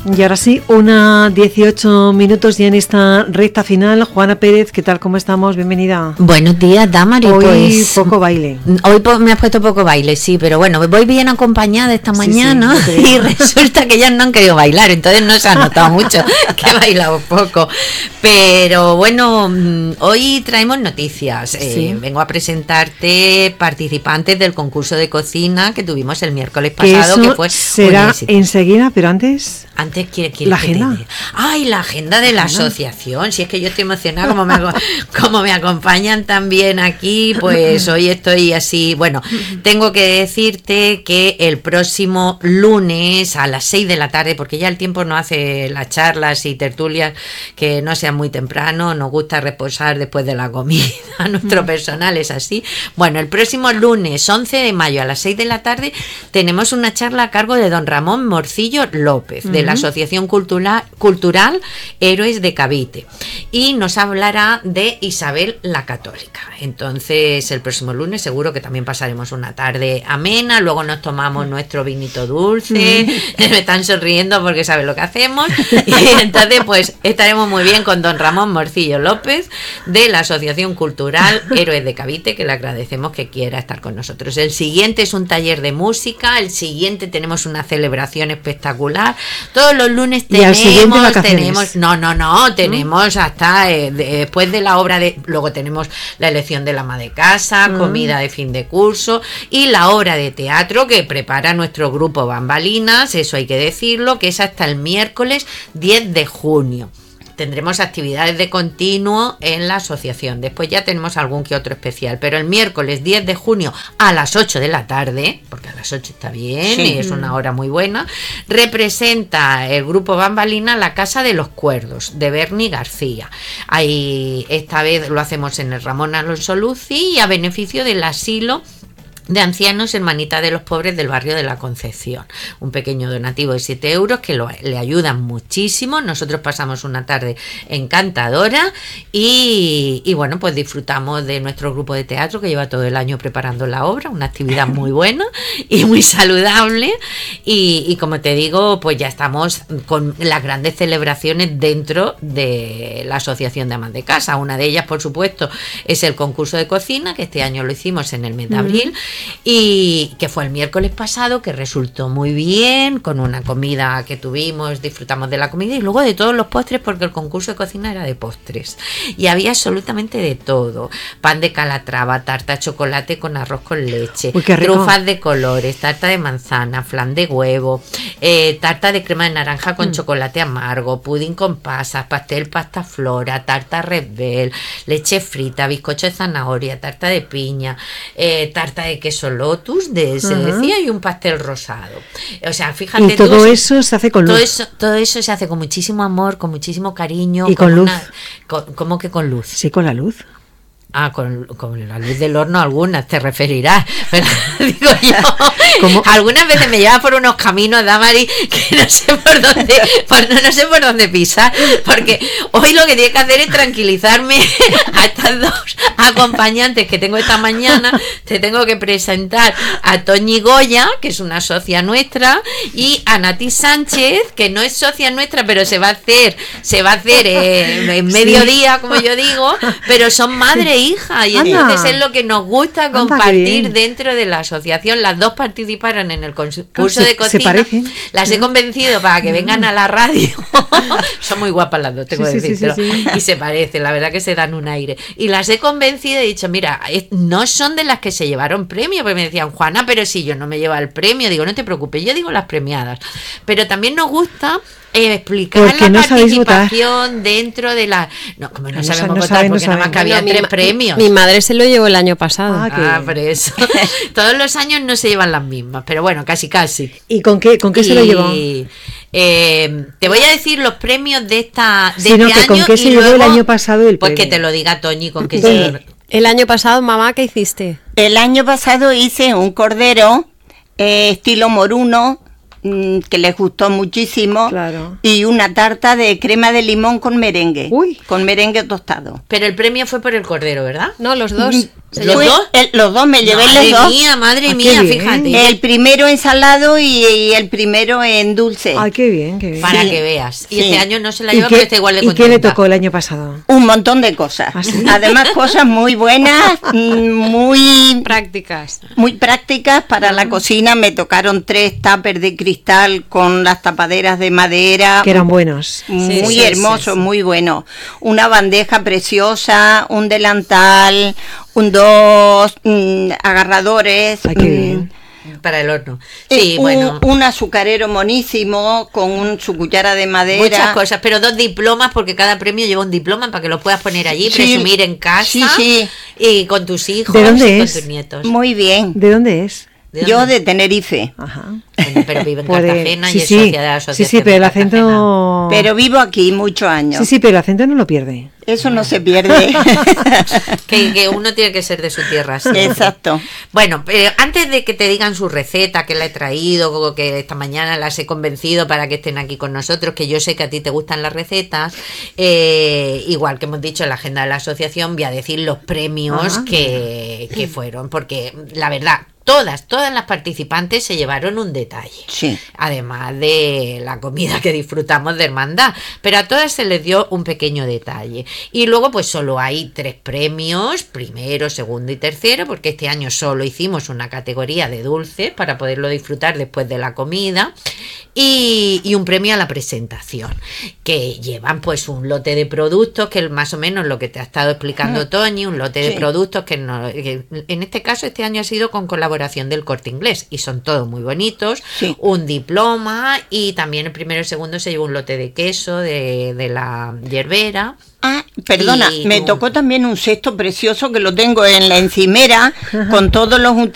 Y ahora sí, 1:18 ya en esta recta final. Juana Pérez, ¿qué tal? ¿Cómo estamos? Bienvenida. Buenos días, Damari. Hoy pues poco baile. Hoy me has puesto poco baile, sí, pero bueno, voy bien acompañada esta mañana y resulta que ellas no han querido bailar, entonces no se ha notado mucho que he bailado poco. Pero bueno, hoy traemos noticias. Vengo a presentarte participantes del concurso de cocina que tuvimos el miércoles pasado, que fue será enseguida, pero antes ¿quiere la agenda. Ay, la agenda de la asociación. Si es que yo estoy emocionada, como me acompañan también aquí, pues hoy estoy así. Bueno, tengo que decirte que el próximo lunes a las 6 de la tarde, porque ya el tiempo no hace las charlas y tertulias que no sean muy temprano, nos gusta reposar después de la comida, nuestro personal es así. Bueno, el próximo lunes 11 de mayo a las 6 de la tarde tenemos una charla a cargo de don Ramón Morcillo López, de la Asociación Cultural Héroes de Cavite, y nos hablará de Isabel la Católica. Entonces el próximo lunes seguro que también pasaremos una tarde amena, luego nos tomamos nuestro vinito dulce, me están sonriendo porque saben lo que hacemos, y entonces pues estaremos muy bien con don Ramón Morcillo López de la Asociación Cultural Héroes de Cavite, que le agradecemos que quiera estar con nosotros. El siguiente es un taller de música, el siguiente tenemos una celebración espectacular. Todos los lunes tenemos hasta después de la obra luego tenemos la elección del ama de casa, comida de fin de curso y la obra de teatro que prepara nuestro grupo Bambalinas, eso hay que decirlo, que es hasta el miércoles 10 de junio. Tendremos actividades de continuo en la asociación. Después ya tenemos algún que otro especial. Pero el miércoles 10 de junio a las 8 de la tarde, porque a las 8 está bien y es una hora muy buena, representa el grupo Bambalina la Casa de los Cuerdos, de Berni García. Ahí esta vez lo hacemos en el Ramón Alonso Luci y a beneficio del asilo de ancianos Hermanita de los Pobres del barrio de la Concepción. Un pequeño donativo de 7 euros que le ayudan muchísimo. Nosotros pasamos una tarde encantadora y bueno, pues disfrutamos de nuestro grupo de teatro que lleva todo el año preparando la obra, una actividad muy buena y muy saludable y como te digo, pues ya estamos con las grandes celebraciones dentro de la Asociación de Amas de Casa. Una de ellas, por supuesto, es el concurso de cocina, que este año lo hicimos en el mes de abril, y que fue el miércoles pasado, que resultó muy bien, con una comida que tuvimos, disfrutamos de la comida y luego de todos los postres, porque el concurso de cocina era de postres y había absolutamente de todo: pan de calatrava, tarta de chocolate con arroz con leche, trufas de colores, tarta de manzana, flan de huevo, tarta de crema de naranja con chocolate amargo, pudín con pasas, pastel pasta flora, tarta red bel, leche frita, bizcocho de zanahoria, tarta de piña, tarta de queso lotus, se decía, y un pastel rosado. O sea, fíjate. Y todo eso se hace con luz. Todo eso se hace con muchísimo amor, con muchísimo cariño. Y con luz. ¿Cómo que con luz? Sí, con la luz. Ah, con la luz del horno algunas te referirás, pero digo yo, ¿cómo? Algunas veces me lleva por unos caminos, Damari, que no sé por dónde pisar, porque hoy lo que tiene que hacer es tranquilizarme a estas dos acompañantes que tengo esta mañana. Te tengo que presentar a Toñi Goya, que es una socia nuestra, y a Nati Sánchez, que no es socia nuestra, pero se va a hacer en mediodía, como yo digo, pero son madre e hija, y entonces es lo que nos gusta compartir dentro de la asociación. Las dos participaron en el curso de cocina. Las he convencido para que vengan a la radio. Son muy guapas las dos, tengo que decirlo. Y se parecen, la verdad que se dan un aire. Y las he convencido y he dicho, mira, no son de las que se llevaron premio, porque me decían, Juana, pero si yo no me llevo el premio. Digo, no te preocupes, yo digo las premiadas. Pero también nos gusta explicar porque la participación dentro de la... No, como no sabemos votar, porque nada más que había 3 premios. Mi madre se lo llevó el año pasado. Por eso. Todos los años no se llevan las mismas, pero bueno, casi. ¿Y con qué se lo llevó? Te voy a decir los premios de este año. ¿Con qué se llevó el año pasado el premio? Pues que te lo diga Toñi, con qué se llevó. El año pasado, mamá, ¿qué hiciste? El año pasado hice un cordero estilo moruno, que les gustó muchísimo, Claro. y una tarta de crema de limón con merengue, Uy. con merengue tostado. Pero el premio fue por el cordero, ¿verdad? No, los dos. ¿Los Fue- dos? los dos, me llevé Madre los dos. mía, madre Ah, qué mía, bien. fíjate. El primero en salado y el primero en dulce. Ay, qué bien, qué bien. Para Sí. que veas. Y Sí. este año no se la ¿Y lleva, qué, pero está igual de y qué le contenta. tocó el año pasado? Un montón de cosas. ¿Ah, sí? Además, cosas muy buenas, muy Prácticas. muy prácticas para la cocina. Me tocaron 3 tuppers de cristal con las tapaderas de madera. Que eran buenos. Muy Sí, sí, hermoso, sí, sí. muy bueno. Una bandeja preciosa, un delantal, dos agarradores. Ay, qué bien. Para el horno. Sí, un, bueno. un azucarero monísimo con su cuchara de madera. Muchas cosas, pero 2 diplomas, porque cada premio lleva un diploma para que lo puedas poner allí, Sí. presumir en casa Sí, sí. y con tus hijos ¿De dónde y con es? tus nietos. Muy bien. ¿De dónde es? ¿De Yo dónde? de Tenerife. Ajá. Bueno, pero vive en Puede- Cartagena sí, y es sí. socia de la Sí, asociación. sí, pero de el Cartagena. acento... Pero vivo aquí muchos años. Sí, sí, pero el acento no lo pierde. Eso no se pierde. Que uno tiene que ser de su tierra. siempre. Exacto. Bueno, antes de que te digan su receta, que la he traído, que esta mañana las he convencido para que estén aquí con nosotros, que yo sé que a ti te gustan las recetas, igual que hemos dicho en la agenda de la asociación, voy a decir los premios Ah. que fueron, porque la verdad, todas las participantes se llevaron un detalle. Sí. Además de la comida que disfrutamos de hermandad, pero a todas se les dio un pequeño detalle. Y luego pues solo hay 3 premios, primero, segundo y tercero, porque este año solo hicimos una categoría de dulces para poderlo disfrutar después de la comida, y un premio a la presentación, que llevan pues un lote de productos, que es más o menos lo que te ha estado explicando Toñi, un lote de Sí. productos que en este caso este año ha sido con colaboración del Corte Inglés, y son todos muy bonitos, Sí. un diploma, y también el primero y segundo se llevó un lote de queso de la yerbera. Ah, perdona, Y me tú- tocó también un cesto precioso que lo tengo en la encimera con todos los